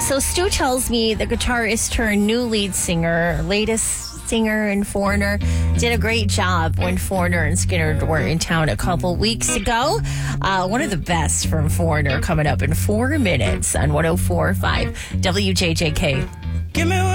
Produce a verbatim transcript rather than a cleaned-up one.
So Stu tells me the guitarist turned new lead singer, latest singer in Foreigner, did a great job when Foreigner and Skinner were in town a couple weeks ago. Uh, one of the best from Foreigner coming up in four minutes on one oh four point five W J J K. Give me